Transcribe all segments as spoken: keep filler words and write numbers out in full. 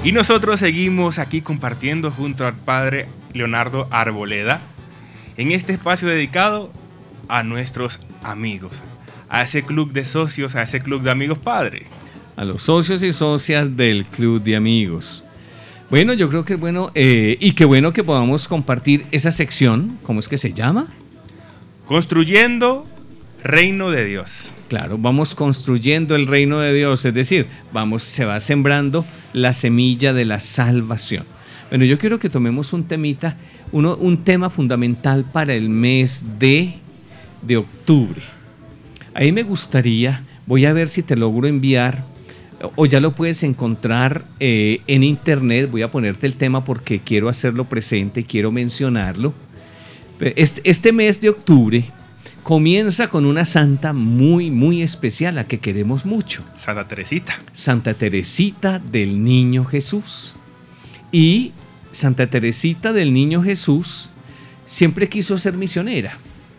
Y nosotros seguimos aquí compartiendo junto al padre Leonardo Arboleda en este espacio dedicado a nuestros amigos, a ese club de socios, a ese club de amigos padre. A los socios y socias del club de amigos. Bueno, yo creo que es bueno, eh, y qué bueno que podamos compartir esa sección. ¿Cómo es que se llama? Construyendo Reino de Dios. Claro, vamos construyendo el reino de Dios, es decir, vamos, se va sembrando la semilla de la salvación. Bueno, yo quiero que tomemos un temita, uno, un tema fundamental para el mes de, de octubre. Ahí me gustaría, voy a ver si te logro enviar, o ya lo puedes encontrar eh, en internet. Voy a ponerte el tema porque quiero hacerlo presente, quiero mencionarlo. Este, este mes de octubre comienza con una santa muy, muy especial, a que queremos mucho. Santa Teresita. Santa Teresita del Niño Jesús. Y Santa Teresita del Niño Jesús siempre quiso ser misionera.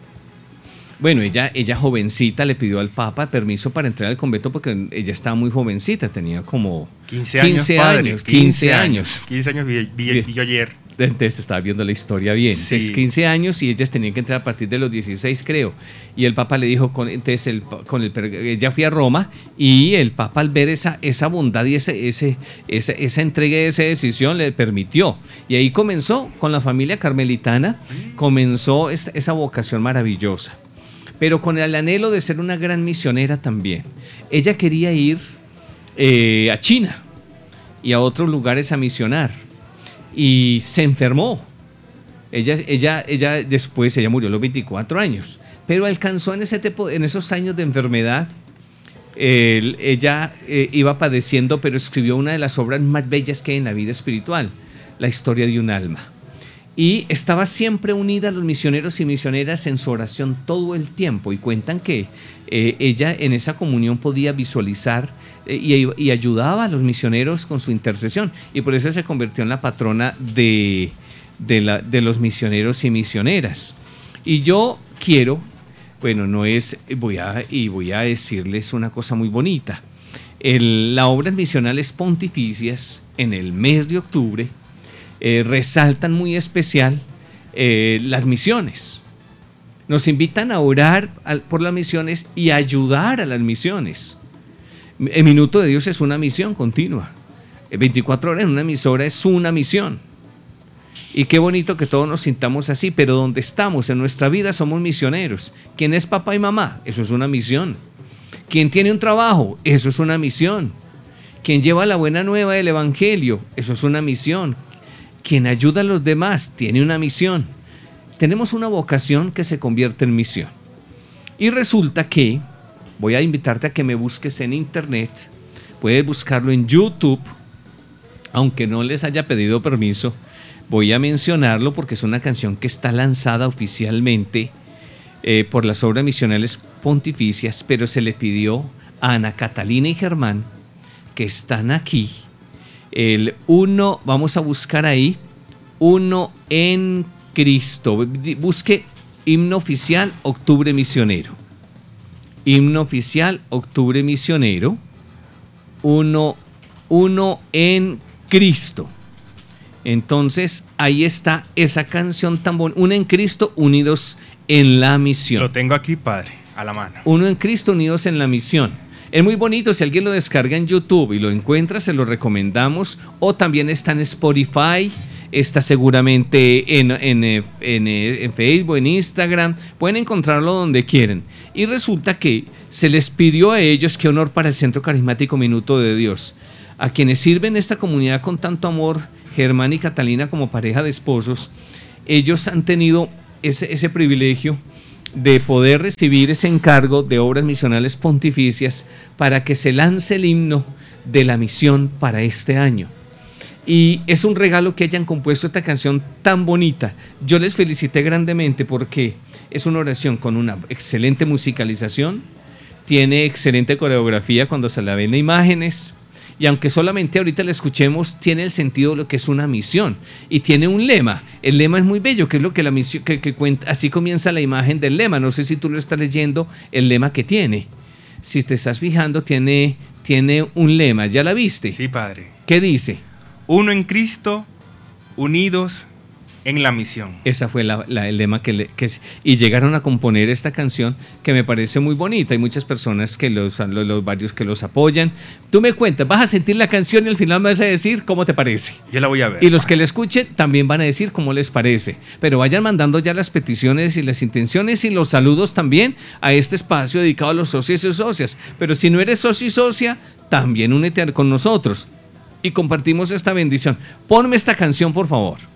Bueno, ella, ella jovencita le pidió al Papa permiso para entrar al convento porque ella estaba muy jovencita, tenía como quince años. quince años, quince años. quince años vi, vi, vi yo ayer. Entonces estaba viendo la historia bien. Sí. Entonces, quince años y ellas tenían que entrar a partir de los dieciséis, creo. Y el Papa le dijo, con, entonces el, con el, ella fui a Roma y el Papa, al ver esa, esa bondad y ese, ese, esa, esa entrega y esa decisión, le permitió. Y ahí comenzó con la familia carmelitana, comenzó esa, esa vocación maravillosa. Pero con el anhelo de ser una gran misionera también. Ella quería ir eh, a China y a otros lugares a misionar. Y se enfermó. Ella, ella, ella después, ella murió a los veinticuatro años. Pero alcanzó en, ese tipo, en esos años de enfermedad. Eh, ella eh, iba padeciendo, pero escribió una de las obras más bellas que hay en la vida espiritual. La historia de un alma. Y estaba siempre unida a los misioneros y misioneras en su oración todo el tiempo. Y cuentan que eh, ella en esa comunión podía visualizar eh, y, y ayudaba a los misioneros con su intercesión. Y por eso se convirtió en la patrona de, de, la, de los misioneros y misioneras. Y yo quiero, bueno, no es, voy a, y voy a decirles una cosa muy bonita. El, la obras misionales pontificias en el mes de octubre Eh, resaltan muy especial eh, las misiones. Nos invitan a orar al, por las misiones y a ayudar a las misiones. El Minuto de Dios es una misión continua. veinticuatro horas en una emisora es una misión. Y qué bonito que todos nos sintamos así, pero donde estamos en nuestra vida somos misioneros. ¿Quién es papá y mamá? Eso es una misión. ¿Quién tiene un trabajo? Eso es una misión. ¿Quién lleva la buena nueva del Evangelio? Eso es una misión. Quien ayuda a los demás tiene una misión. Tenemos una vocación que se convierte en misión. Y resulta que, voy a invitarte a que me busques en internet, puedes buscarlo en YouTube, aunque no les haya pedido permiso, voy a mencionarlo porque es una canción que está lanzada oficialmente eh, por las obras misionales pontificias, pero se le pidió a Ana Catalina y Germán, que están aquí, el uno, vamos a buscar ahí, uno en Cristo. Busque himno oficial Octubre Misionero. Himno oficial Octubre Misionero. Uno, uno en Cristo. Entonces, ahí está esa canción tan bonita. Uno en Cristo, unidos en la misión. Lo tengo aquí, padre, a la mano. Uno en Cristo, unidos en la misión. Es muy bonito, si alguien lo descarga en YouTube y lo encuentra, se lo recomendamos. O también está en Spotify, está seguramente en, en, en, en Facebook, en Instagram. Pueden encontrarlo donde quieren. Y resulta que se les pidió a ellos, qué honor para el Centro Carismático Minuto de Dios, a quienes sirven esta comunidad con tanto amor, Germán y Catalina como pareja de esposos. Ellos han tenido ese, ese privilegio de poder recibir ese encargo de obras misionales pontificias para que se lance el himno de la misión para este año. Y es un regalo que hayan compuesto esta canción tan bonita. Yo les felicité grandemente porque es una oración con una excelente musicalización, tiene excelente coreografía cuando se la ven en imágenes, y aunque solamente ahorita la escuchemos, tiene el sentido de lo que es una misión y tiene un lema. El lema es muy bello, que es lo que la misión que, que cuenta. Así comienza la imagen del lema. No sé si tú lo estás leyendo, el lema que tiene. Si te estás fijando, tiene, tiene un lema. ¿Ya la viste? Sí, padre. ¿Qué dice? Uno en Cristo, unidos en la misión. Esa fue la, la, el lema que, le, que... Y llegaron a componer esta canción que me parece muy bonita. Hay muchas personas, que los, los, los varios que los apoyan. Tú me cuentas, vas a sentir la canción y al final me vas a decir cómo te parece. Yo la voy a ver. Y los que la escuchen también van a decir cómo les parece. Pero vayan mandando ya las peticiones y las intenciones y los saludos también a este espacio dedicado a los socios y socias. Pero si no eres socio y socia, también únete con nosotros y compartimos esta bendición. Ponme esta canción, por favor.